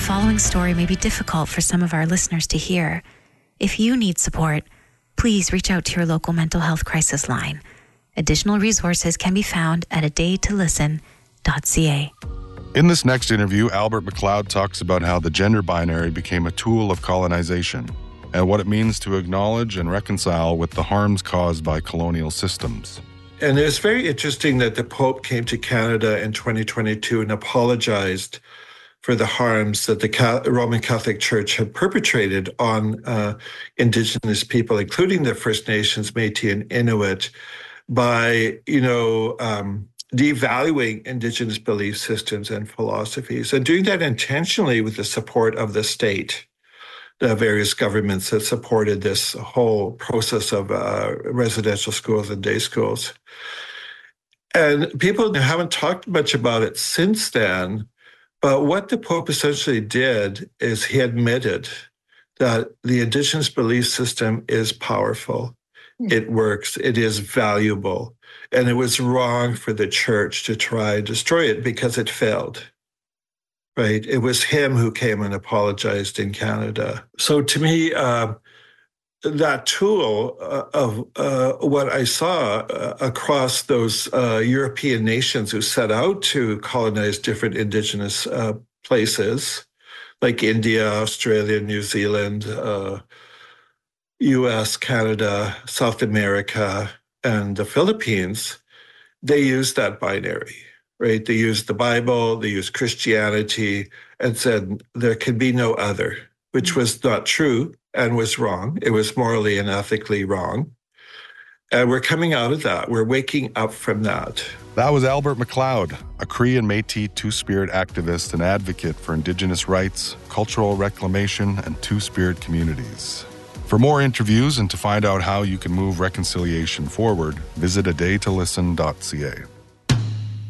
following story may be difficult for some of our listeners to hear. If you need support, please reach out to your local mental health crisis line. Additional resources can be found at adaytolisten.ca. In this next interview, Albert McLeod talks about how the gender binary became a tool of colonization and what it means to acknowledge and reconcile with the harms caused by colonial systems. And it was very interesting that the Pope came to Canada in 2022 and apologized for the harms that the Roman Catholic Church had perpetrated on Indigenous people, including the First Nations, Métis and Inuit, by, devaluing Indigenous belief systems and philosophies, and doing that intentionally with the support of the state, the various governments that supported this whole process of residential schools and day schools. And people haven't talked much about it since then, but what the Pope essentially did is he admitted that the Indigenous belief system is powerful. It works. It is valuable. And it was wrong for the church to try and destroy it because it failed, right? It was him who came and apologized in Canada. So to me, that tool of what I saw across those European nations who set out to colonize different Indigenous places, like India, Australia, New Zealand, US, Canada, South America, and the Philippines, they used that binary, right? They used the Bible, they used Christianity, and said there can be no other, which was not true and was wrong. It was morally and ethically wrong. And we're coming out of that. We're waking up from that. That was Albert McLeod, a Cree and Métis Two-Spirit activist and advocate for Indigenous rights, cultural reclamation, and Two-Spirit communities. For more interviews and to find out how you can move reconciliation forward, visit adaytolisten.ca.